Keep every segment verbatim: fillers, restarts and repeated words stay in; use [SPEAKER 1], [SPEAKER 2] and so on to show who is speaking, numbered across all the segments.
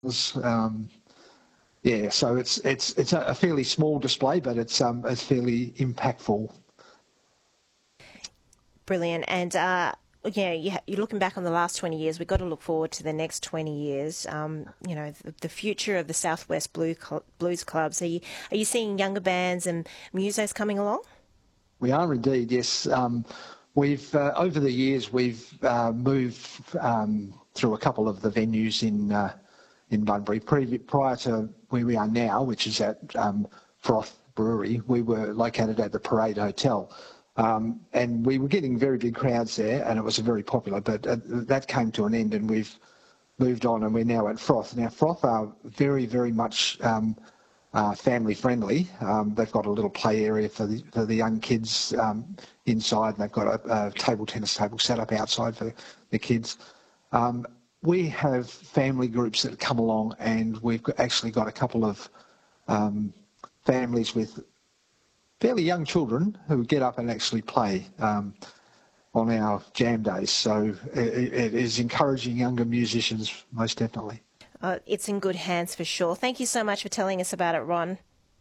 [SPEAKER 1] Um, yeah, so it's it's it's a fairly small display, but it's um it's fairly impactful.
[SPEAKER 2] Brilliant. And uh, you know, you, you're looking back on the last twenty years. We've got to look forward to the next twenty years. Um, you know, the, the future of the Southwest Blue Cl- Blues Clubs. Are you are you seeing younger bands and musos coming along?
[SPEAKER 1] We are indeed, yes. Um, we've uh, over the years we've uh, moved um, through a couple of the venues in uh, in Bunbury. Pre- prior to where we are now, which is at um, Froth Brewery, we were located at the Parade Hotel. Um, and we were getting very big crowds there, and it was very popular. But uh, that came to an end, and we've moved on, and we're now at Froth. Now, Froth are very, very much um, uh, family friendly. Um, they've got a little play area for the, for the young kids um, inside, and they've got a, a table tennis table set up outside for the kids. Um, we have family groups that come along, and we've actually got a couple of um, families with fairly young children who get up and actually play um, on our jam days. So it, it is encouraging younger musicians, most definitely.
[SPEAKER 2] Uh, it's in good hands for sure. Thank you so much for telling us about it, Ron.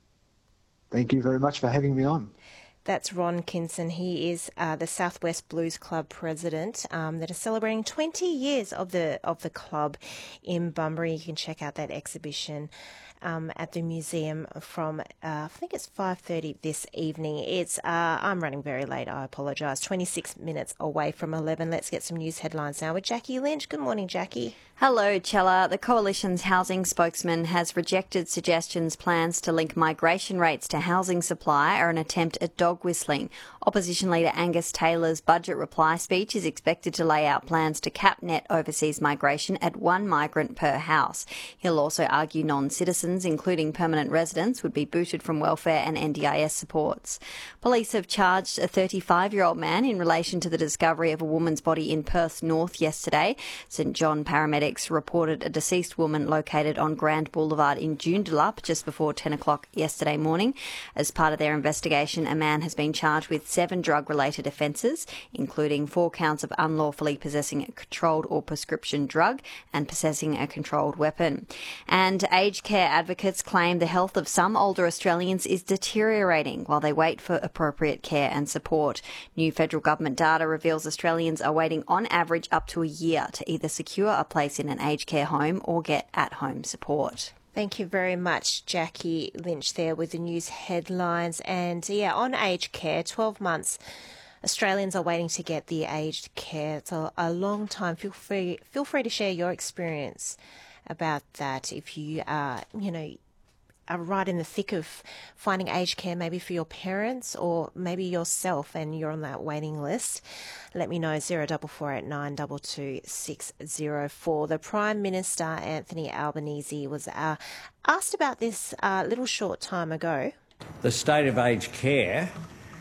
[SPEAKER 1] Thank you very much for having me on.
[SPEAKER 2] That's Ron Kinson. He is uh, the Southwest Blues Club president um, that is celebrating twenty years of the of the club in Bunbury. You can check out that exhibition um, at the museum from, uh, I think it's five thirty this evening. It's uh, I'm running very late, I apologise. twenty-six minutes away from eleven. Let's get some news headlines now with Jackie Lynch. Good morning, Jackie.
[SPEAKER 3] Hello, Chella. The Coalition's housing spokesman has rejected suggestions plans to link migration rates to housing supply are an attempt at dog whistling. Opposition leader Angus Taylor's budget reply speech is expected to lay out plans to cap net overseas migration at one migrant per house. He'll also argue non-citizens, including permanent residents, would be booted from welfare and N D I S supports. Police have charged a thirty-five-year-old man in relation to the discovery of a woman's body in Perth North yesterday. St John paramedics reported a deceased woman located on Grand Boulevard in Joondalup just before ten o'clock yesterday morning. As part of their investigation, a man has been charged with seven drug-related offences, including four counts of unlawfully possessing a controlled or prescription drug and possessing a controlled weapon. And aged care advocates claim the health of some older Australians is deteriorating while they wait for appropriate care and support. New federal government data reveals Australians are waiting on average up to a year to either secure a place in an aged care home or get at-home support.
[SPEAKER 2] Thank you very much, Jackie Lynch, there with the news headlines. And yeah, on aged care, twelve months, Australians are waiting to get the aged care. It's a, a long time. Feel free, feel free to share your experience about that if you are, you know, are right in the thick of finding aged care, maybe for your parents or maybe yourself, and you're on that waiting list. Let me know, zero double four eight nine double two six zero four. The Prime Minister, Anthony Albanese, was uh, asked about this a uh, little short time ago.
[SPEAKER 4] The state of aged care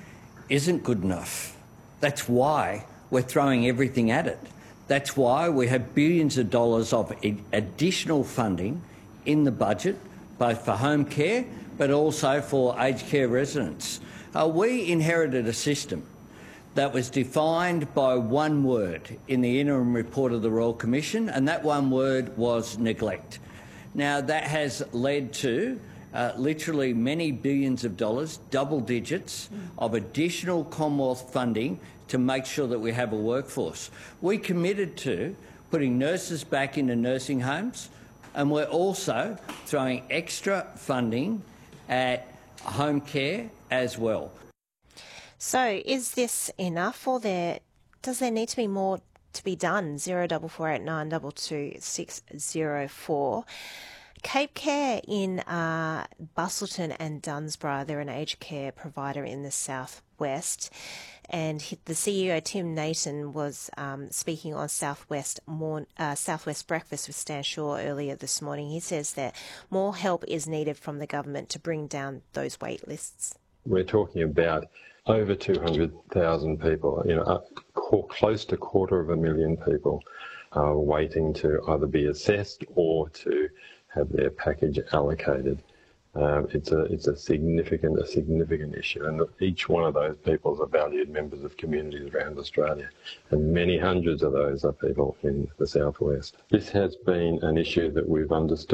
[SPEAKER 4] isn't good enough. That's why we're throwing everything at it. That's why we have billions of dollars of additional funding in the budget, both for home care but also for aged care residents. Uh, we inherited a system that was defined by one word in the interim report of the Royal Commission, and that one word was neglect. Now, that has led to uh, literally many billions of dollars, double digits, of additional Commonwealth funding to make sure that we have a workforce. We committed to putting nurses back into nursing homes, and we're also throwing extra funding at home care as well.
[SPEAKER 2] So is this enough, or there does there need to be more to be done? Zero double four eight nine double two six zero four. Cape Care in uh, Busselton and Dunsborough, they're an aged care provider in the southwest, and the C E O Tim Nathan was um, speaking on Southwest Morn, uh, Southwest Breakfast with Stan Shaw earlier this morning. He says that more help is needed from the government to bring down those wait lists.
[SPEAKER 5] We're talking about over two hundred thousand people, you know, uh, close to a quarter of a million people are waiting to either be assessed or to have their package allocated. Um, it's a it's a significant a significant issue, and each one of those people are valued members of communities around Australia, and many hundreds of those are people in the southwest. This has been an issue that we've understood